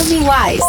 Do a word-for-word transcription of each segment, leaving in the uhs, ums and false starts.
Tell Me Wise.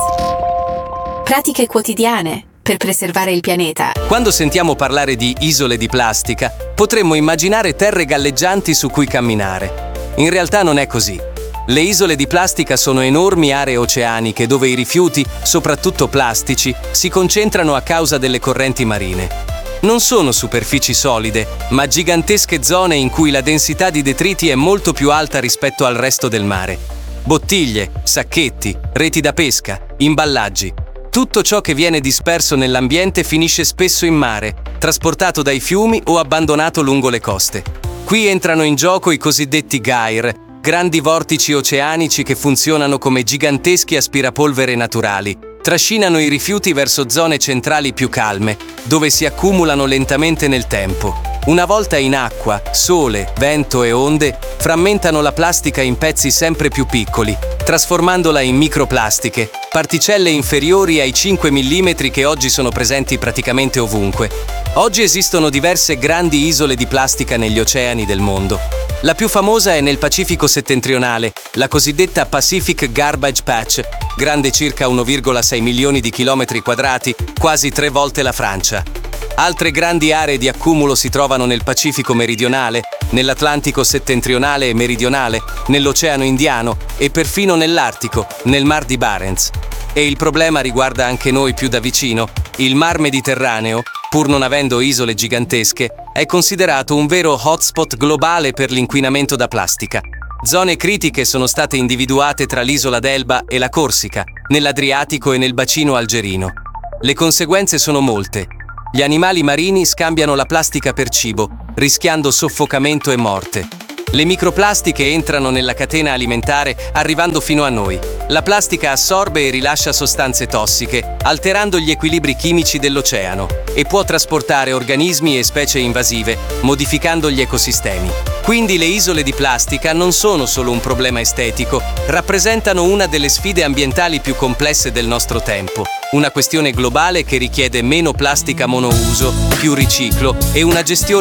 Pratiche quotidiane per preservare il pianeta. Quando sentiamo parlare di isole di plastica, potremmo immaginare terre galleggianti su cui camminare. In realtà non è così. Le isole di plastica sono enormi aree oceaniche dove i rifiuti, soprattutto plastici, si concentrano a causa delle correnti marine. Non sono superfici solide, ma gigantesche zone in cui la densità di detriti è molto più alta rispetto al resto del mare. Bottiglie, sacchetti, reti da pesca, imballaggi. Tutto ciò che viene disperso nell'ambiente finisce spesso in mare, trasportato dai fiumi o abbandonato lungo le coste. Qui entrano in gioco i cosiddetti gyre, grandi vortici oceanici che funzionano come giganteschi aspirapolvere naturali. Trascinano i rifiuti verso zone centrali più calme, dove si accumulano lentamente nel tempo. Una volta in acqua, sole, vento e onde frammentano la plastica in pezzi sempre più piccoli, trasformandola in microplastiche, particelle inferiori ai cinque millimetri che oggi sono presenti praticamente ovunque. Oggi esistono diverse grandi isole di plastica negli oceani del mondo. La più famosa è nel Pacifico settentrionale, la cosiddetta Pacific Garbage Patch, grande circa uno virgola sei milioni di chilometri quadrati, quasi tre volte la Francia. Altre grandi aree di accumulo si trovano nel Pacifico meridionale, nell'Atlantico settentrionale e meridionale, nell'Oceano Indiano e perfino nell'Artico, nel Mar di Barents. E il problema riguarda anche noi più da vicino. Il Mar Mediterraneo, pur non avendo isole gigantesche, è considerato un vero hotspot globale per l'inquinamento da plastica. Zone critiche sono state individuate tra l'isola d'Elba e la Corsica, nell'Adriatico e nel bacino algerino. Le conseguenze sono molte. Gli animali marini scambiano la plastica per cibo, rischiando soffocamento e morte. Le microplastiche entrano nella catena alimentare arrivando fino a noi. La plastica assorbe e rilascia sostanze tossiche, alterando gli equilibri chimici dell'oceano, e può trasportare organismi e specie invasive, modificando gli ecosistemi. Quindi le isole di plastica non sono solo un problema estetico, rappresentano una delle sfide ambientali più complesse del nostro tempo. Una questione globale che richiede meno plastica monouso, più riciclo e una gestione